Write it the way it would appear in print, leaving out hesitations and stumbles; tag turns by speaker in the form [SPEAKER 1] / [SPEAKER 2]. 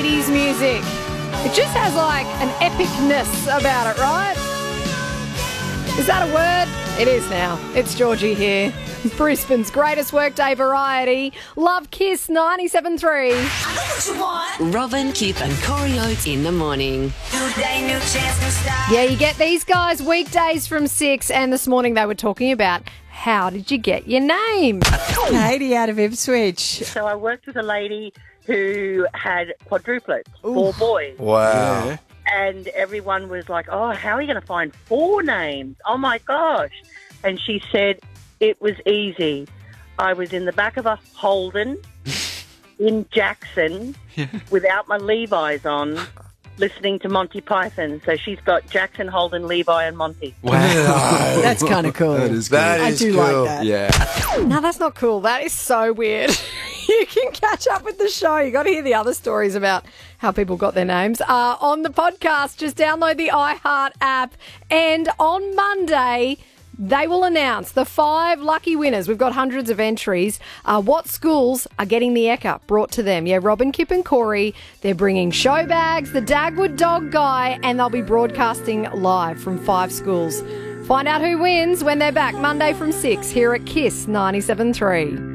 [SPEAKER 1] 80s music. It just has like an epicness about it, right? Is that a word? It is now. It's Georgie here. Brisbane's greatest workday variety. Love Kiss 97.3.
[SPEAKER 2] Robin, Kip and Corey Oates in the morning.
[SPEAKER 1] Yeah, you get these guys weekdays from 6, and this morning they were talking about how did you get your name?
[SPEAKER 3] Katie out of Ipswich.
[SPEAKER 4] So I worked with a lady who had quadruplets, 4 boys.
[SPEAKER 5] Wow.
[SPEAKER 6] Yeah.
[SPEAKER 4] And everyone was like, oh, how are you going to find 4 names? Oh, my gosh. And she said, it was easy. I was in the back of a Holden in Jackson without my Levi's on, listening to Monty Python. So she's got Jackson, Holden, Levi and Monty.
[SPEAKER 6] Wow.
[SPEAKER 3] That's kind of cool.
[SPEAKER 6] That is good.
[SPEAKER 5] That
[SPEAKER 3] I
[SPEAKER 5] is
[SPEAKER 3] do
[SPEAKER 5] cool.
[SPEAKER 3] like that.
[SPEAKER 6] Yeah.
[SPEAKER 1] No, that's not cool. That is so weird. You can catch up with the show. You got to hear the other stories about how people got their names on the podcast. Just download the iHeart app. And on Monday, they will announce the 5 lucky winners. We've got hundreds of entries. What schools are getting the Ekka brought to them? Yeah, Robin, Kip and Corey. They're bringing show bags, the Dagwood Dog Guy, and they'll be broadcasting live from 5 schools. Find out who wins when they're back Monday from 6 here at Kiss 97.3.